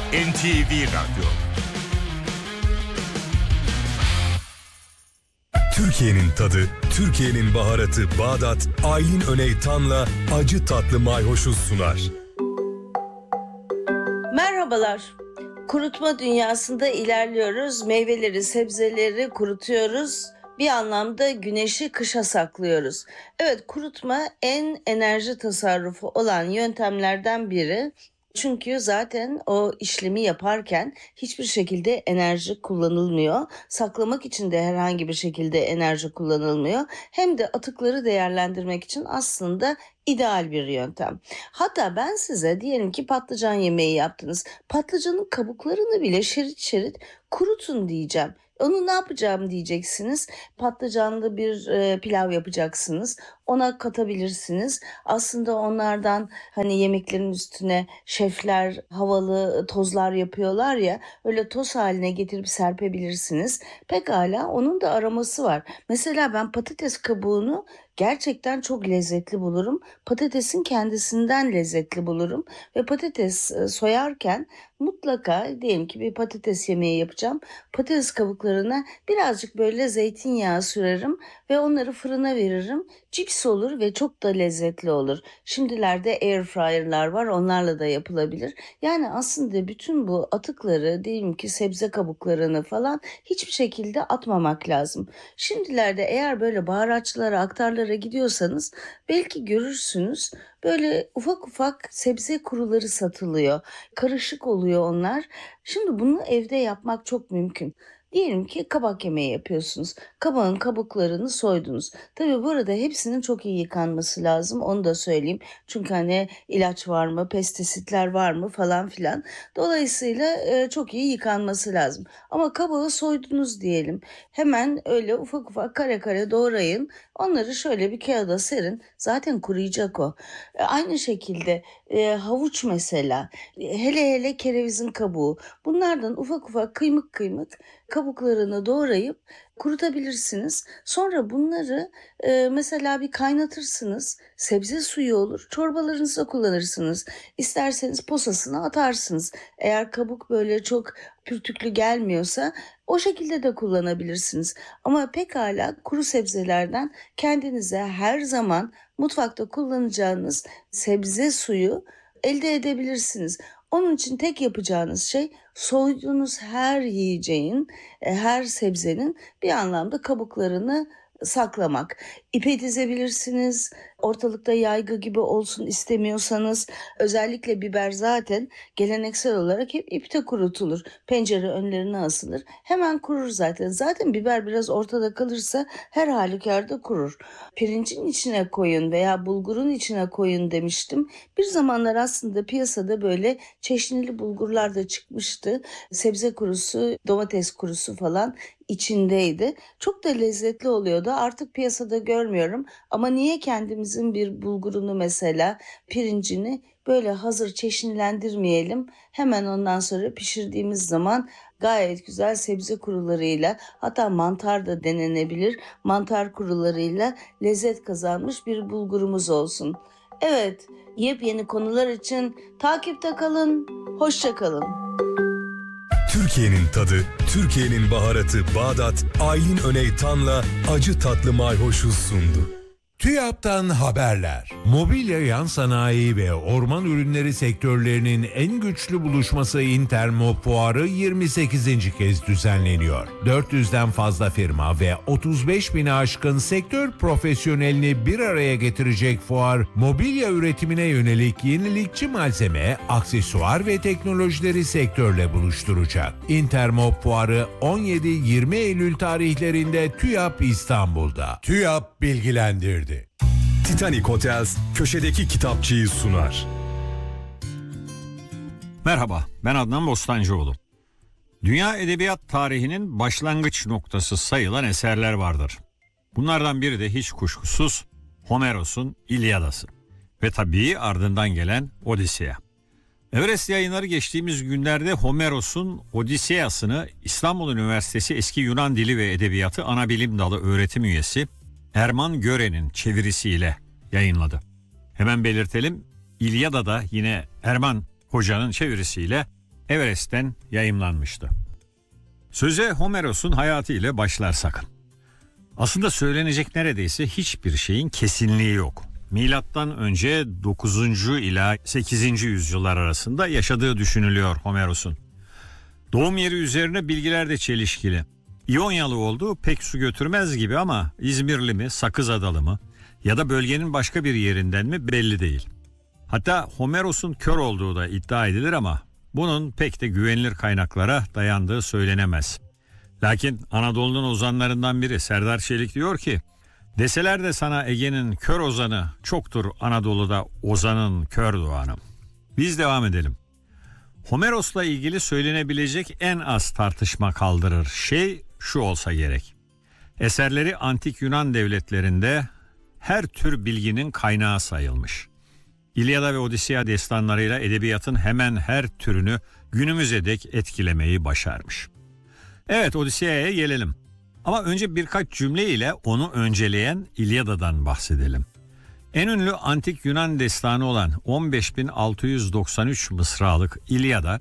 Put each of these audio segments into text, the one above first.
NTV Radyo. Türkiye'nin tadı, Türkiye'nin baharatı Bağdat, Aylin Öneytan'la acı tatlı mayhoşu sunar. Merhabalar. Kurutma dünyasında ilerliyoruz. Meyveleri, sebzeleri kurutuyoruz. Bir anlamda güneşi kışa saklıyoruz. Evet, kurutma en enerji tasarrufu olan yöntemlerden biri. Çünkü zaten o işlemi yaparken hiçbir şekilde enerji kullanılmıyor. Saklamak için de herhangi bir şekilde enerji kullanılmıyor. Hem de atıkları değerlendirmek için aslında ideal bir yöntem. Hatta ben size diyelim ki patlıcan yemeği yaptınız. Patlıcanın kabuklarını bile şerit şerit kurutun diyeceğim. Onu ne yapacağım diyeceksiniz. Patlıcanlı bir pilav yapacaksınız. Ona katabilirsiniz. Aslında onlardan hani yemeklerin üstüne şefler havalı tozlar yapıyorlar ya, öyle toz haline getirip serpebilirsiniz. Pekala, onun da aroması var. Mesela ben patates kabuğunu gerçekten çok lezzetli bulurum. Patatesin kendisinden lezzetli bulurum. Ve patates soyarken mutlaka diyelim ki bir patates yemeği yapacağım. Patates kabuklarına birazcık böyle zeytinyağı sürerim ve onları fırına veririm. Cips olur ve çok da lezzetli olur. Şimdilerde air fryer'lar var, onlarla da yapılabilir. Yani aslında bütün bu atıkları, diyelim ki sebze kabuklarını falan hiçbir şekilde atmamak lazım. Şimdilerde eğer böyle baharatçılara, aktarlara gidiyorsanız belki görürsünüz. Böyle ufak ufak sebze kuruları satılıyor. Karışık oluyor onlar. Şimdi bunu evde yapmak çok mümkün. Diyelim ki kabak yemeği yapıyorsunuz. Kabağın kabuklarını soydunuz. Tabii bu arada hepsinin çok iyi yıkanması lazım. Onu da söyleyeyim. Çünkü hani ilaç var mı, pestisitler var mı falan filan. Dolayısıyla çok iyi yıkanması lazım. Ama kabağı soydunuz diyelim. Hemen öyle ufak ufak kare kare doğrayın. Onları şöyle bir kağıda serin. Zaten kuruyacak o. Aynı şekilde havuç mesela. Hele hele kerevizin kabuğu. Bunlardan ufak ufak kıymık kıymık kabuklarını doğrayıp kurutabilirsiniz. Sonra bunları mesela bir kaynatırsınız. Sebze suyu olur. Çorbalarınızda kullanırsınız. İsterseniz posasına atarsınız. Eğer kabuk böyle çok pürtüklü gelmiyorsa o şekilde de kullanabilirsiniz. Ama pekala kuru sebzelerden kendinize her zaman mutfakta kullanacağınız sebze suyu elde edebilirsiniz. Onun için tek yapacağınız şey soyduğunuz her yiyeceğin, her sebzenin bir anlamda kabuklarını saklamak. İpe dizebilirsiniz. Ortalıkta yaygı gibi olsun istemiyorsanız, özellikle biber zaten geleneksel olarak hep ipte kurutulur. Pencere önlerine asılır. Hemen kurur zaten. Zaten biber biraz ortada kalırsa her halükarda kurur. Pirincin içine koyun veya bulgurun içine koyun demiştim. Bir zamanlar aslında piyasada böyle çeşnili bulgurlar da çıkmıştı. Sebze kurusu, domates kurusu falan içindeydi. Çok da lezzetli oluyordu. Artık piyasada görmüyorum. Ama niye kendimizin bir bulgurunu mesela, pirincini böyle hazır çeşnilendirmeyelim? Hemen ondan sonra pişirdiğimiz zaman gayet güzel sebze kurularıyla, hatta mantar da denenebilir. Mantar kurularıyla lezzet kazanmış bir bulgurumuz olsun. Evet, yepyeni konular için takipte kalın. Hoşça kalın. Türkiye'nin tadı, Türkiye'nin baharatı Bağdat, Aylin Öneytan'la acı tatlı mayhoşu sundu. TÜYAP'tan haberler. Mobilya, yan sanayi ve orman ürünleri sektörlerinin en güçlü buluşması Intermop Fuarı 28. kez düzenleniyor. 400'den fazla firma ve 35 bini aşkın sektör profesyonelini bir araya getirecek fuar, mobilya üretimine yönelik yenilikçi malzeme, aksesuar ve teknolojileri sektörle buluşturacak. Intermop Fuarı 17-20 Eylül tarihlerinde TÜYAP İstanbul'da. TÜYAP bilgilendirdi. Titanic Hotels köşedeki kitapçıyı sunar. Merhaba, ben Adnan Bostancıoğlu. Dünya edebiyat tarihinin başlangıç noktası sayılan eserler vardır. Bunlardan biri de hiç kuşkusuz Homeros'un İlyadası ve tabii ardından gelen Odisea. Everest Yayınları geçtiğimiz günlerde Homeros'un Odiseyasını İstanbul Üniversitesi Eski Yunan Dili ve Edebiyatı Anabilim Dalı öğretim üyesi Erman Gören'in çevirisiyle yayınladı. Hemen belirtelim, İlyada da yine Erman Hoca'nın çevirisiyle Everest'ten yayımlanmıştı. Söze Homeros'un hayatı ile başlarsak. Aslında söylenecek neredeyse hiçbir şeyin kesinliği yok. Milattan önce 9. ila 8. yüzyıllar arasında yaşadığı düşünülüyor Homeros'un. Doğum yeri üzerine bilgiler de çelişkili. İonyalı olduğu pek su götürmez gibi ama İzmirli mi, Sakızadalı mı ya da bölgenin başka bir yerinden mi belli değil. Hatta Homeros'un kör olduğu da iddia edilir ama bunun pek de güvenilir kaynaklara dayandığı söylenemez. Lakin Anadolu'nun ozanlarından biri Serdar Çelik diyor ki, deseler de sana Ege'nin kör ozanı çoktur Anadolu'da ozanın kör doğanı. Biz devam edelim. Homeros'la ilgili söylenebilecek en az tartışma kaldırır şey şu olsa gerek. Eserleri antik Yunan devletlerinde her tür bilginin kaynağı sayılmış. İlyada ve Odisea destanlarıyla edebiyatın hemen her türünü günümüze dek etkilemeyi başarmış. Evet, Odisea'ya gelelim. Ama önce birkaç cümle ile onu önceleyen İlyada'dan bahsedelim. En ünlü antik Yunan destanı olan 15.693 mısralık İlyada,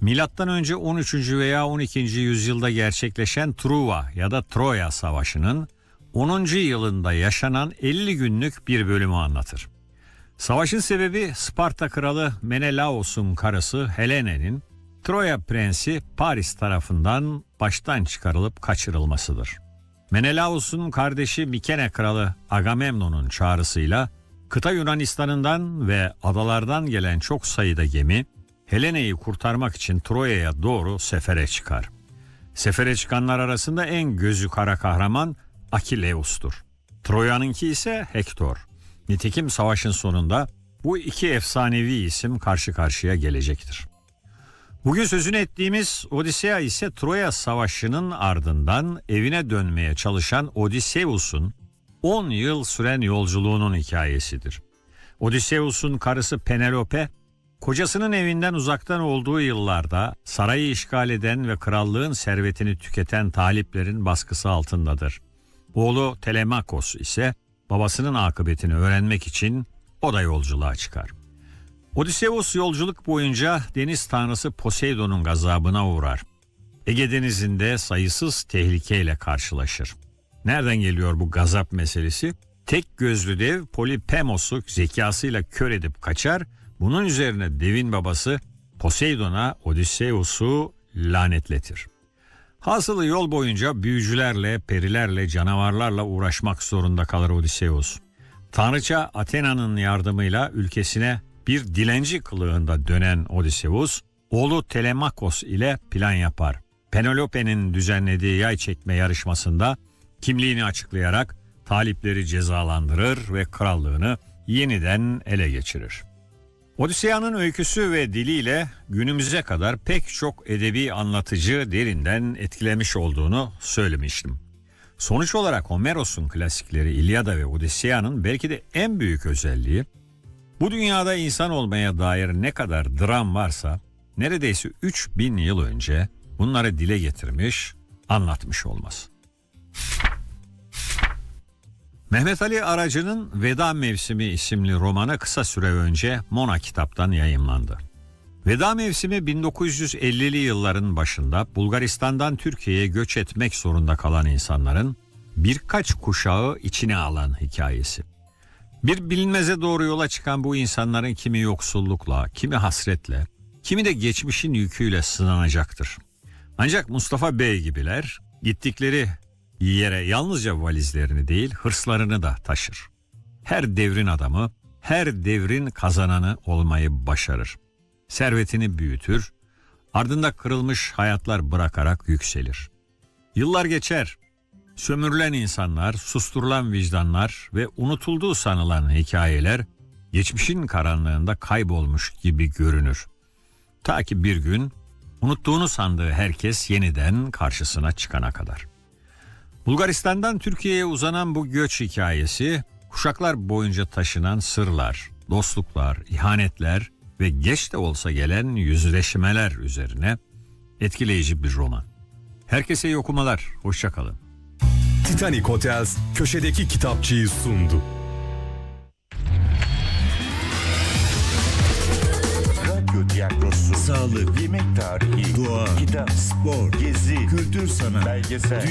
M.Ö. 13. veya 12. yüzyılda gerçekleşen Truva ya da Troya Savaşı'nın 10. yılında yaşanan 50 günlük bir bölümü anlatır. Savaşın sebebi Sparta kralı Menelaos'un karısı Helene'nin Troya prensi Paris tarafından baştan çıkarılıp kaçırılmasıdır. Menelaos'un kardeşi Mikene kralı Agamemnon'un çağrısıyla kıta Yunanistan'ından ve adalardan gelen çok sayıda gemi Helene'yi kurtarmak için Troya'ya doğru sefere çıkar. Sefere çıkanlar arasında en gözü kara kahraman Akileus'tur. Troya'nınki ise Hektor. Nitekim savaşın sonunda bu iki efsanevi isim karşı karşıya gelecektir. Bugün sözünü ettiğimiz Odisea ise Troya Savaşı'nın ardından evine dönmeye çalışan Odysseus'un 10 yıl süren yolculuğunun hikayesidir. Odysseus'un karısı Penelope, kocasının evinden uzaktan olduğu yıllarda sarayı işgal eden ve krallığın servetini tüketen taliplerin baskısı altındadır. Oğlu Telemakos ise babasının akıbetini öğrenmek için o da yolculuğa çıkar. Odysseus yolculuk boyunca deniz tanrısı Poseidon'un gazabına uğrar. Ege Denizi'nde sayısız tehlikeyle karşılaşır. Nereden geliyor bu gazap meselesi? Tek gözlü dev Polipemos'u zekasıyla kör edip kaçar. Bunun üzerine devin babası Poseidon'a Odysseus'u lanetletir. Hasılı yol boyunca büyücülerle, perilerle, canavarlarla uğraşmak zorunda kalır Odysseus. Tanrıça Athena'nın yardımıyla ülkesine bir dilenci kılığında dönen Odysseus, oğlu Telemakos ile plan yapar. Penelope'nin düzenlediği yay çekme yarışmasında kimliğini açıklayarak talipleri cezalandırır ve krallığını yeniden ele geçirir. Odisea'nın öyküsü ve diliyle günümüze kadar pek çok edebi anlatıcı derinden etkilemiş olduğunu söylemiştim. Sonuç olarak Homeros'un klasikleri İlyada ve Odisea'nın belki de en büyük özelliği, bu dünyada insan olmaya dair ne kadar dram varsa neredeyse 3000 yıl önce bunları dile getirmiş, anlatmış olması. Mehmet Ali Aracı'nın Veda Mevsimi isimli romanı kısa süre önce Mona Kitap'tan yayımlandı. Veda Mevsimi 1950'li yılların başında Bulgaristan'dan Türkiye'ye göç etmek zorunda kalan insanların birkaç kuşağı içine alan hikayesi. Bir bilinmeze doğru yola çıkan bu insanların kimi yoksullukla, kimi hasretle, kimi de geçmişin yüküyle sınanacaktır. Ancak Mustafa Bey gibiler gittikleri yere yalnızca valizlerini değil hırslarını da taşır. Her devrin adamı, her devrin kazananı olmayı başarır. Servetini büyütür, ardında kırılmış hayatlar bırakarak yükselir. Yıllar geçer, sömürülen insanlar, susturulan vicdanlar ve unutulduğu sanılan hikayeler geçmişin karanlığında kaybolmuş gibi görünür. Ta ki bir gün unuttuğunu sandığı herkes yeniden karşısına çıkana kadar. Bulgaristan'dan Türkiye'ye uzanan bu göç hikayesi, kuşaklar boyunca taşınan sırlar, dostluklar, ihanetler ve geç de olsa gelen yüzleşmeler üzerine etkileyici bir roman. Herkese iyi okumalar, hoşça kalın. Titanic Hotels köşedeki kitapçıyı sundu. Radyo tiyatrosu, sağlık, yemek tarihi, doğa, kitap, spor, gezi, kültür sanat, belgesel,